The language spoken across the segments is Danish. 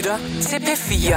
lytter til P4.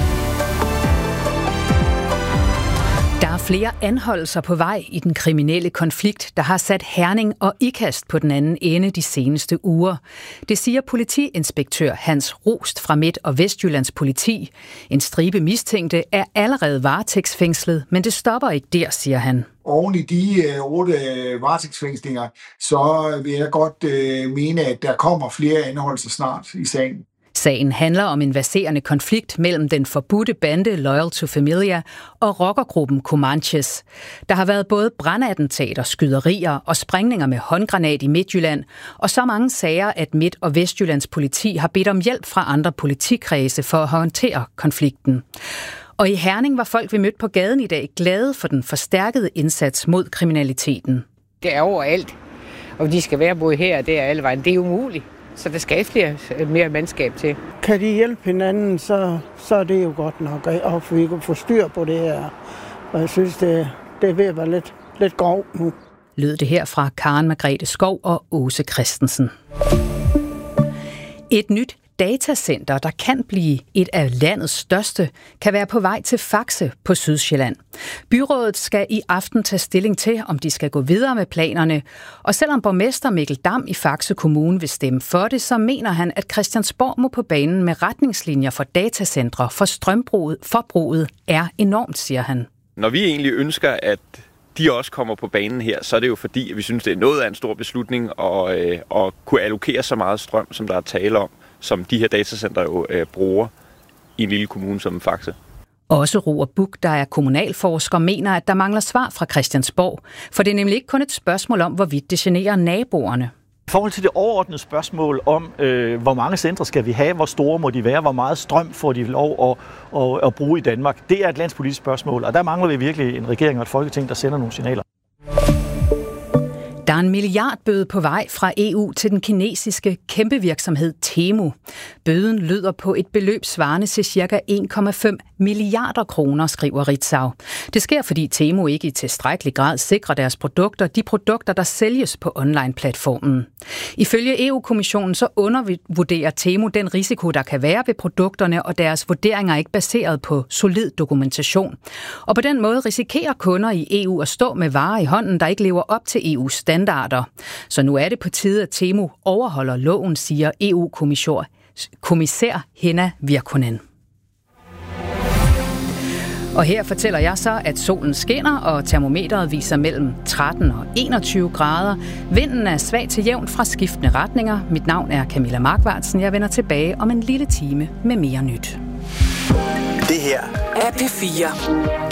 Der er flere anholdelser på vej i den kriminelle konflikt, der har sat Herning og Ikast på den anden ende de seneste uger. Det siger politiinspektør Hans Rost fra Midt- og Vestjyllands politi. En stribe mistænkte er allerede varetægtsfængslet, men det stopper ikke der, siger han. Oven i de 8 varetægtsfængslinger, så vil jeg godt mene, at der kommer flere anholdelser snart i sagen. Sagen handler om en verserende konflikt mellem den forbudte bande Loyal to Familia og rockergruppen Comanches. Der har været både brandattentater, skyderier og sprængninger med håndgranat i Midtjylland, og så mange sager, at Midt- og Vestjyllands politi har bedt om hjælp fra andre politikredse for at håndtere konflikten. Og i Herning var folk, vi mødte på gaden i dag, glade for den forstærkede indsats mod kriminaliteten. Det er overalt, og de skal være både her og der alle vejen. Det er umuligt. Så der skal mere mandskab til. Kan de hjælpe hinanden, så er det jo godt nok, og vi kan få styr på det her. Og jeg synes, det er ved at være lidt grov nu. Lød det her fra Karen Margrethe Skov og Åse Christensen. Et nyt datacenter, der kan blive et af landets største, kan være på vej til Faxe på Sydsjælland. Byrådet skal i aften tage stilling til, om de skal gå videre med planerne. Og selvom borgmester Mikkel Dam i Faxe Kommune vil stemme for det, så mener han, at Christiansborg må på banen med retningslinjer for datacentre, for forbruget er enormt, siger han. Når vi egentlig ønsker, at de også kommer på banen her, så er det jo fordi, at vi synes, det er noget af en stor beslutning at kunne allokere så meget strøm, som der er tale om, som de her datacenter jo bruger i en lille kommune som Faxe. Også Roar Buch, der er kommunalforsker, mener, at der mangler svar fra Christiansborg. For det er nemlig ikke kun et spørgsmål om, hvorvidt det generer naboerne. I forhold til det overordnede spørgsmål om, hvor mange centre skal vi have, hvor store må de være, hvor meget strøm får de lov at bruge i Danmark, det er et landspolitisk spørgsmål, og der mangler vi virkelig en regering og et folketing, der sender nogle signaler. Der er en milliardbøde på vej fra EU til den kinesiske kæmpevirksomhed Temu. Bøden lyder på et beløb svarende til ca. 1,5 milliarder kroner, skriver Ritzau. Det sker, fordi Temu ikke i tilstrækkelig grad sikrer deres produkter, de produkter, der sælges på online-platformen. Ifølge EU-kommissionen så undervurderer Temu den risiko, der kan være ved produkterne, og deres vurderinger er ikke baseret på solid dokumentation. Og på den måde risikerer kunder i EU at stå med varer i hånden, der ikke lever op til EU's standarder. Så nu er det på tide, at Temu overholder loven, siger EU-kommissær Henna Virkkunen. Og her fortæller jeg så, at solen skinner, og termometeret viser mellem 13 og 21 grader. Vinden er svag til jævn fra skiftende retninger. Mit navn er Camilla Markvartsen. Jeg vender tilbage om en lille time med mere nyt. Det her er P4.